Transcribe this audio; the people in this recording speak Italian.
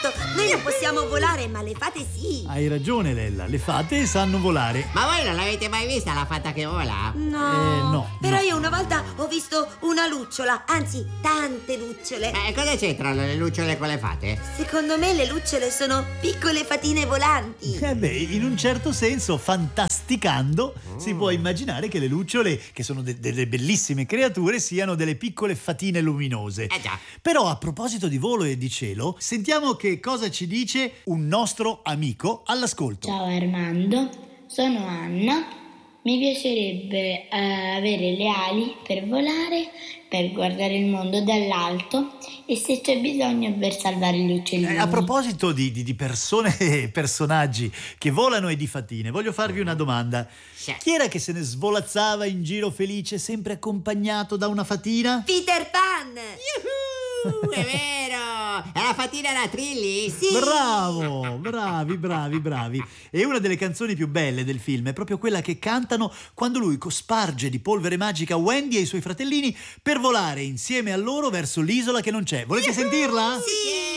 Certo, noi non possiamo volare, ma le fate sì. Hai ragione, Lella, le fate sanno volare. Ma voi non l'avete mai vista la fata che vola? No. No. Però io una volta ho visto una lucciola, anzi tante lucciole. Cosa c'entrano le lucciole con le fate? Secondo me le lucciole sono piccole fatine volanti. In un certo senso, fantasticando, si può immaginare che le lucciole, che sono delle bellissime creature, siano delle piccole fatine luminose. Già. Però a proposito di volo e di cielo, sentiamo che cosa ci dice un nostro amico all'ascolto. Ciao Armando, sono Anna. Mi piacerebbe avere le ali per volare, per guardare il mondo dall'alto e se c'è bisogno per salvare gli uccellini. A proposito di persone e personaggi che volano e di fatine, voglio farvi una domanda. Sì. Chi era che se ne svolazzava in giro felice, sempre accompagnato da una fatina? Peter Pan! È vero! È la fatina da Trilli? Sì! Bravo, bravi. E una delle canzoni più belle del film è proprio quella che cantano quando lui cosparge di polvere magica Wendy e i suoi fratellini per volare insieme a loro verso l'isola che non c'è. Volete sentirla? Sì!